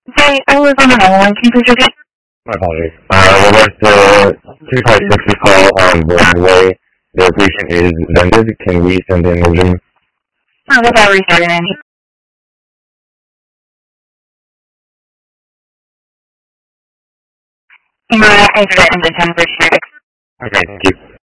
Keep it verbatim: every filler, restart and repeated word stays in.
Hey, I was on the line. Can you please repeat? My apologies. Uh, well, that's the two five six call on Broadway. The patient is vended. Can we send in urgent? Oh, that's how we started in. My exit in the ten for sure. Okay, thank you.